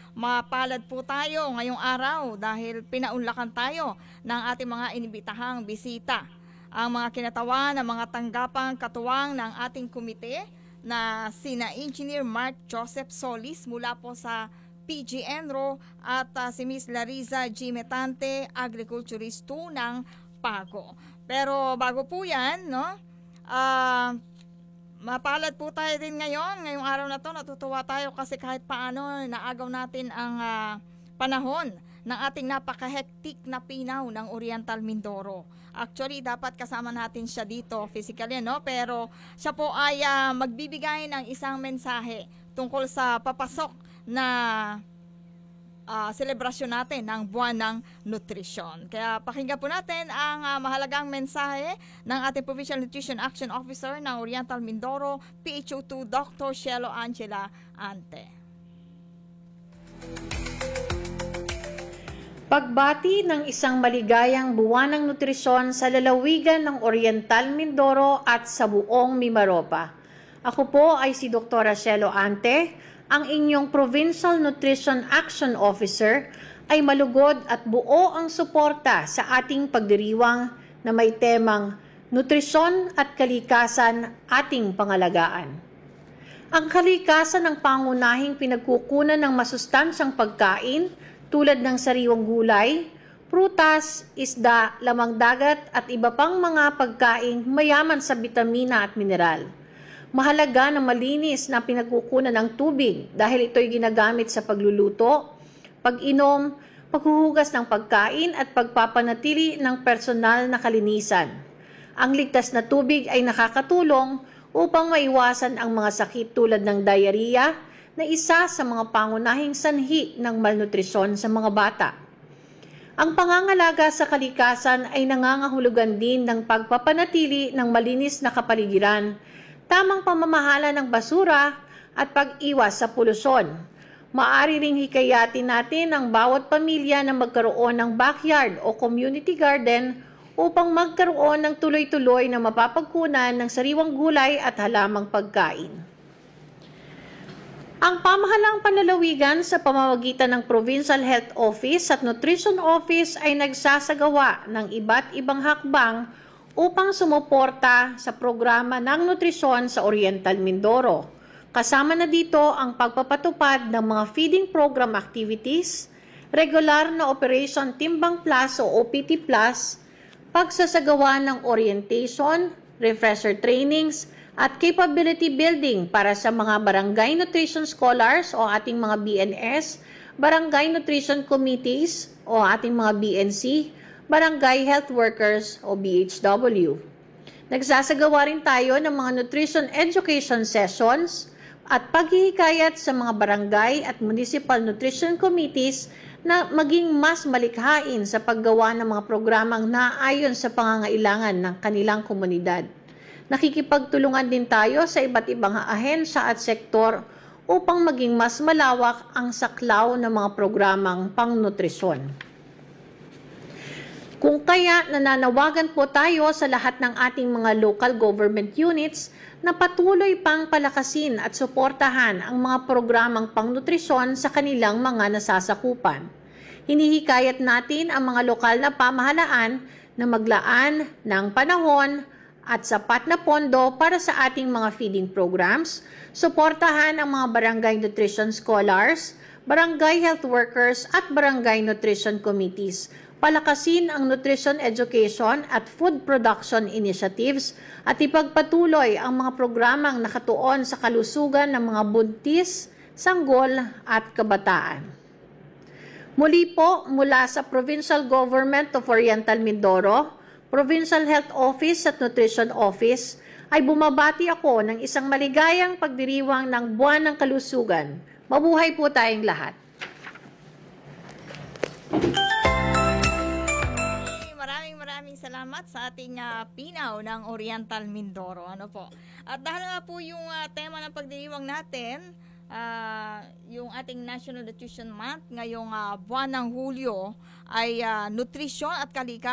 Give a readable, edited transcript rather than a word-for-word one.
Mapalad po tayo ngayong araw dahil pinaunlakan tayo ng ating mga inibitahang bisita. Ang mga kinatawan ng mga tanggapang katuwang ng ating komite na sina Engineer Mark Joseph Solis mula po sa PG Enro at si Miss Larissa G. Metante, Agriculturist 2 ng Pago. Pero bago po yan, no, mapalad po tayo din ngayong araw na to. Natutuwa tayo kasi kahit paano naagaw natin ang panahon ng ating napaka-hectic na pinaw ng Oriental Mindoro. Actually, dapat kasama natin siya dito physically, no? Pero siya po ay magbibigay ng isang mensahe tungkol sa papasok na selebrasyon natin ng buwan ng nutrisyon. Kaya pakinggan po natin ang mahalagang mensahe ng ating Provincial Nutrition Action Officer ng Oriental Mindoro, PHO2 Dr. Shelo Angela Ante. Pagbati ng isang maligayang buwan ng nutrisyon sa lalawigan ng Oriental Mindoro at sa buong Mimaropa. Ako po ay si Dr. Shelo Ante, ang inyong Provincial Nutrition Action Officer, ay malugod at buo ang suporta sa ating pagdiriwang na may temang Nutrisyon at Kalikasan ating pangalagaan. Ang kalikasan ng pangunahing pinagkukunan ng masustansyang pagkain tulad ng sariwang gulay, prutas, isda, lamang dagat at iba pang mga pagkain mayaman sa bitamina at mineral. Mahalaga na malinis na pinagkukunan ng tubig dahil ito'y ginagamit sa pagluluto, pag-inom, paghuhugas ng pagkain at pagpapanatili ng personal na kalinisan. Ang ligtas na tubig ay nakakatulong upang maiwasan ang mga sakit tulad ng diarrhea na isa sa mga pangunahing sanhi ng malnutrisyon sa mga bata. Ang pangangalaga sa kalikasan ay nangangahulugan din ng pagpapanatili ng malinis na kapaligiran, tamang pamamahala ng basura at pag-iwas sa polusyon. Maaari ring hikayatin natin ang bawat pamilya na magkaroon ng backyard o community garden upang magkaroon ng tuloy-tuloy na mapapagkunan ng sariwang gulay at halamang pagkain. Ang pamahalang panlalawigan sa pamamagitan ng Provincial Health Office at Nutrition Office ay nagsasagawa ng iba't ibang hakbang upang sumuporta sa programa ng nutrisyon sa Oriental Mindoro. Kasama na dito ang pagpapatupad ng mga feeding program activities, regular na Operation Timbang Plus o OPT Plus, pagsasagawa ng orientation, refresher trainings, at capability building para sa mga Barangay Nutrition Scholars o ating mga BNS, Barangay Nutrition Committees o ating mga BNC, Barangay Health Workers o BHW. Nagsasagawa rin tayo ng mga nutrition education sessions at paghihikayat sa mga barangay at municipal nutrition committees na maging mas malikhain sa paggawa ng mga programang naayon sa pangangailangan ng kanilang komunidad. Nakikipagtulungan din tayo sa iba't ibang ahensya at sektor upang maging mas malawak ang saklaw ng mga programang pangnutrisyon. Kung kaya nananawagan po tayo sa lahat ng ating mga local government units na patuloy pang palakasin at suportahan ang mga programang pangnutrisyon sa kanilang mga nasasakupan. Hinihikayat natin ang mga lokal na pamahalaan na maglaan ng panahon at sapat na pondo para sa ating mga feeding programs, suportahan ang mga barangay nutrition scholars, barangay health workers at barangay nutrition committees, palakasin ang nutrition education at food production initiatives at ipagpatuloy ang mga programang nakatuon sa kalusugan ng mga buntis, sanggol at kabataan. Muli po mula sa Provincial Government of Oriental Mindoro, Provincial Health Office at Nutrition Office, ay bumabati ako ng isang maligayang pagdiriwang ng Buwan ng Kalusugan. Mabuhay po tayong lahat! Maraming salamat sa ating pinaw ng Oriental Mindoro. Ano po? At dahil nga po yung tema ng pagdiriwang natin, yung ating National Nutrition Month ngayong buwan ng Hulyo ay nutrisyon at kalikasan.